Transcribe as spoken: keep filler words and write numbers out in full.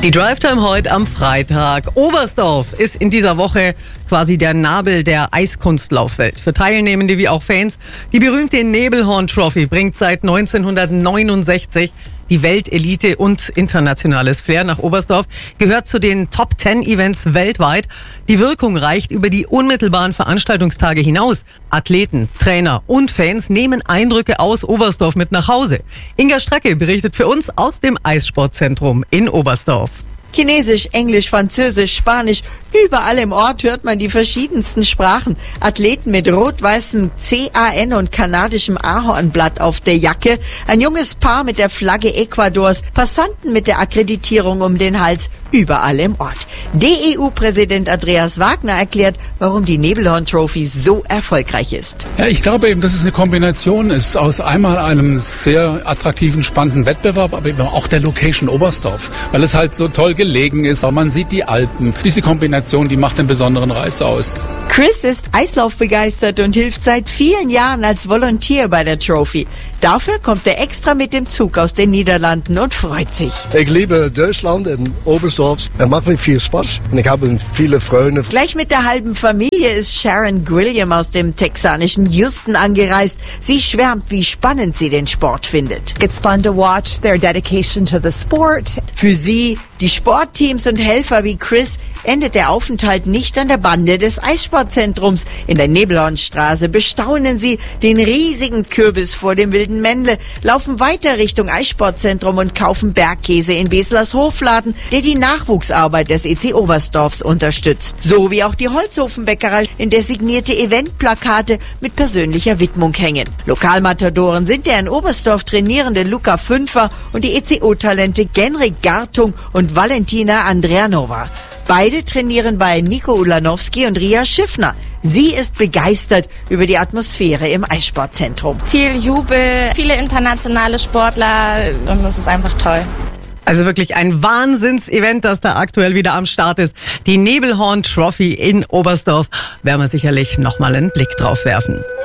Die Drive-Time heute am Freitag. Oberstdorf ist in dieser Woche quasi der Nabel der Eiskunstlaufwelt. Für Teilnehmende wie auch Fans. Die berühmte Nebelhorn Trophy bringt seit neunzehnhundertneunundsechzig die Weltelite und internationales Flair nach Oberstdorf, gehört zu den Top zehn Events weltweit. Die Wirkung reicht über die unmittelbaren Veranstaltungstage hinaus. Athleten, Trainer und Fans nehmen Eindrücke aus Oberstdorf mit nach Hause. Inga Stracke berichtet für uns aus dem Eissportzentrum in Oberstdorf. Chinesisch, Englisch, Französisch, Spanisch, überall im Ort hört man die verschiedensten Sprachen. Athleten mit rot-weißem C A N und kanadischem Ahornblatt auf der Jacke, ein junges Paar mit der Flagge Ecuadors, Passanten mit der Akkreditierung um den Hals, überall im Ort. D E U-Präsident Andreas Wagner erklärt, warum die Nebelhorn Trophy so erfolgreich ist. Ja, ich glaube eben, dass es eine Kombination ist aus einmal einem sehr attraktiven, spannenden Wettbewerb, aber eben auch der Location Oberstdorf, weil es halt so toll gelegen ist. Man sieht die Alpen. Diese Kombination, die macht den besonderen Reiz aus. Chris ist Eislaufbegeistert und hilft seit vielen Jahren als Volunteer bei der Trophy. Dafür kommt er extra mit dem Zug aus den Niederlanden und freut sich. Ich liebe Deutschland und Oberstdorf. Es macht mir viel Spaß und ich habe viele Freunde. Gleich mit der halben Familie ist Sharon Grilliam aus dem texanischen Houston angereist. Sie schwärmt, wie spannend sie den Sport findet. It's fun to watch their dedication to the sport. Für sie, die Sportteams und Helfer wie Chris, endet der Aufenthalt nicht an der Bande des Eissportzentrums. In der Nebelhornstraße bestaunen sie den riesigen Kürbis vor dem Wilden Männle, laufen weiter Richtung Eissportzentrum und kaufen Bergkäse in Beslers Hofladen, der die Nachwuchsarbeit des E C Oberstdorfs unterstützt. So wie auch die Holzhofenbäckerei, in der signierte Eventplakate mit persönlicher Widmung hängen. Lokalmatadoren sind der in Oberstdorf trainierende Luca Fünfer und die E C O-Talente Genrik Gartung und Valentina Andreanova. Beide trainieren bei Nico Ulanowski und Ria Schiffner. Sie ist begeistert über die Atmosphäre im Eissportzentrum. Viel Jubel, viele internationale Sportler und das ist einfach toll. Also wirklich ein Wahnsinns-Event, das da aktuell wieder am Start ist. Die Nebelhorn Trophy in Oberstdorf. Werden wir sicherlich nochmal einen Blick drauf werfen.